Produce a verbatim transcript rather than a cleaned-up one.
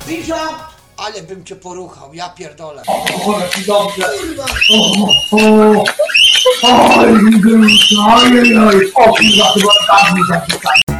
Bishop! Ale bym cię poruchał, ja pierdolę. O, jaki dobrze. O, o, oj, oj, oj, o, kurwa, chyba tak mi zapisać.